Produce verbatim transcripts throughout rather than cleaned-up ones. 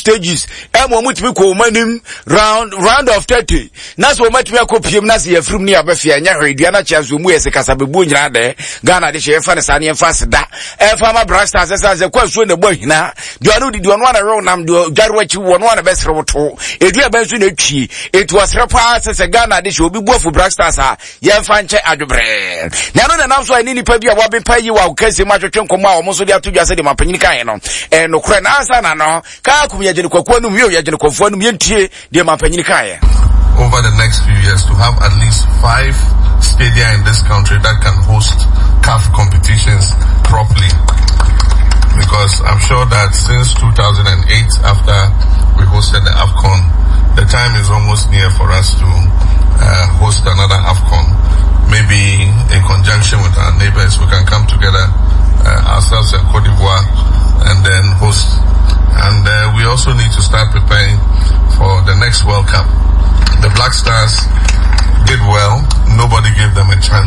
stages e mo mutimi ko manim round round of thirty na so matimi akopiem na se yafrum ni abafia nya hwedua na chance mu yese kasa bebu nyira de Ghana de she fa ne sane fa seda e fa ma Black Stars se se kwaso ne bohina de anu di de ono na ro nam de jarwachi wono na besre woto edua ban so na twi it was repa se Ghana de she obi buafu Black Stars a ye fa nche adwobre na no na nam so ani nipa bi a wabe pa yi wa kase ma twetwe nkomo a omo so de atodwa se de mapanyin kan no e no kure na asa na no ka kum ye gene kwakwa no mi o ye gene kwafo no mi entie de mapanyin kan ye. Over the next few years to have at least five stadia in this country that can host C A F competitions properly. Because I'm sure that since two thousand eight, after we hosted the AFCON, the time is almost near for us to uh, host another AFCON. Maybe in conjunction with our neighbors, we can come together uh, ourselves in Cote d'Ivoire and then host. And uh, we also need to start preparing for the next World Cup. The Black Stars did well. Nobody gave them a chance.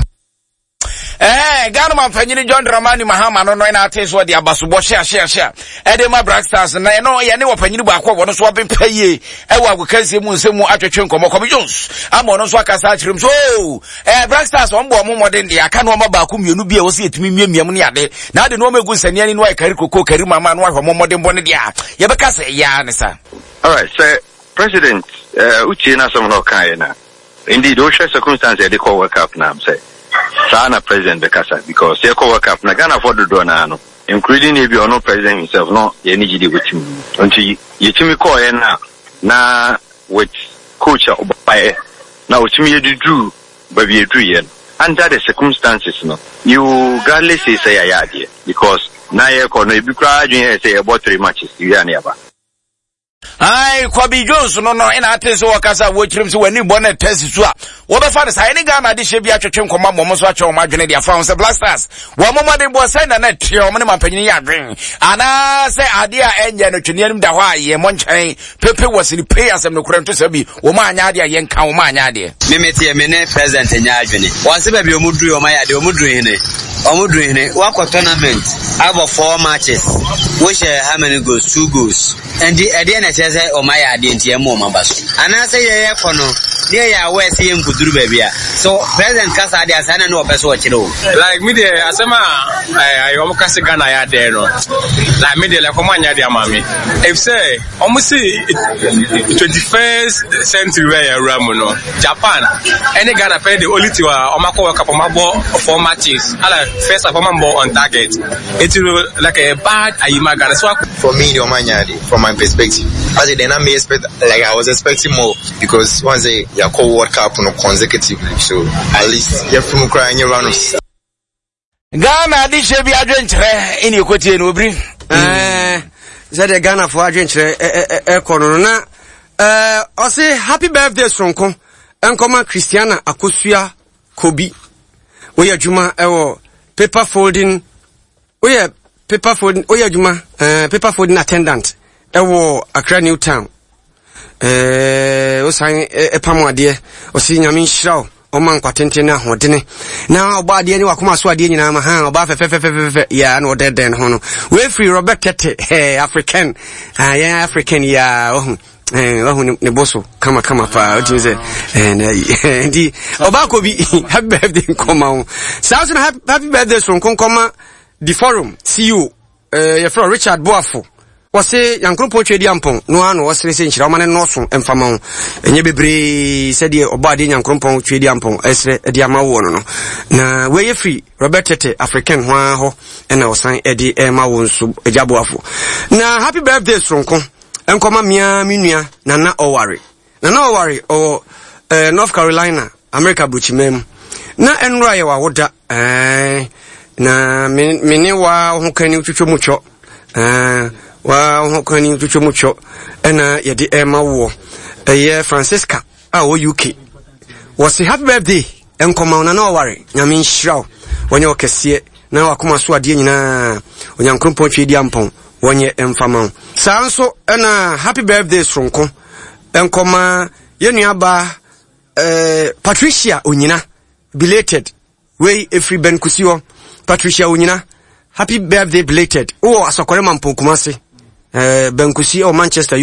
Eh, Ghana man fanyini John Dramani Mahama no no na ateso de abasobo share share share. E de ma Black Stars na no ye ne wofanyini ba akwa wono so abepaye e wa agokanse mu nsemu atwetwe nkomo Kobe Jones. Ama no so akasa akyerem so eh Black Stars on bo mo modern de aka no ma ba ko mienu bia wo se etimi miamiam ne ade. Na ade no ma gu nsania ni no ai kari kokko kari mama no ahwo mo modern bo ne dia. Ye be kasa ya ne sa. All right, so President uh uchi na some no kai na. Indeed, those circumstances they call World Cup now say. Sana President Bekasa because they call World Cup na Ghana for the donor no, including if you are no president himself no ye need to with him. Until you timi call na na with coach Obaye na utimi you do but you do yen. Under the circumstances no, you regardless say ayadi because na ye call no be cry you say about three matches you are never. Ai Kobe Jones no no ina atenso wakasa wo chirim se wani bonnet test so a wo be fa de sai ni Ghana de hye bia twetwe nkoma mo so ache o madwene de afa se Black Stars wo mo modern bo sai na na tie o mo ne mampanyin ya dwen ana se ade a enye no twene anim da ho a ye mo nchen pepe wasini pay asem no kura nto se bi wo ma anya ade a ye nka wo ma anya ade me metie me ne president nya adwene won se ba bi o mu dru o ma ya de o mu dru hene o mu dru hene wa kwa tournament about four matches wo share how many goals two goals and the at the end say o ma ya de ntie mo ma baso ana say ye ye kono dey ya we say em kuduru babia so president kasa de asana no opeso o kire o like me dey asema I o kasa Ghana ya de no like me dey like come anya de amami if say o see twenty-first century where you ram no Japan any Ghana play the only two o ma ko cup o ma ball four matches ala first of all ball on target it is like a bad ayima Ghana so for me the omanyade from my perspective as it then I may expect like I was expecting more because once they ya call World Cup no consecutively so at least you from crying around Ghana di shebi adwenkyere eni ekotie no obri eh ze de Ghana for adwenkyere e kono na eh o say happy birthday sonko enkoma Christiana Akosua Kobi we adwuma ewo paper folding we paper folding we adwuma eh paper folding attendant ewo Accra New Town eh o san epamwade o si nyame nhyiraw o man kwatente na hodene na oba ade ni wakoma so ade nyina ma ha oba fe fe fe fe fe ya na odeden ho no we free Robert Tete eh African ah yeah African ya oh eh oh ne boso kama kama pa o tin say eh ndi oba ko bi happy birthday koma o sa so happy birthday so konkoma the forum see you eh your friend Richard Boafo wose yankropo twedi ampon no ano wose se nchira ma ne no so emfama ho enye bebre se de obade yankropo twedi ampon esre de amawo no no na we ye free Robert Tete African ho ho ena osan e de e ma wo nso ejaboafo na happy birthday sonko enkoma mia minua Nana Oware Nana Oware o eh, North Carolina America bruchimem na enra ye wa woda eh na mene wa ho kani twetwe mucho eh wa ho kani twetwe mucho ena ye de e ma wo eye Francisca a o U K was happy birthday enkoma Nana Oware nyame nhyiraw wonye okese na wakoma so ade nyina onyankrompo twedi ampon wonye emfama sanso ena happy birthday sonko enkoma yenuaba eh Patricia Onyina belated we every ben kusio Patricia Onyina happy birthday belated oh asokore mampo kumase eh ben kusio Manchester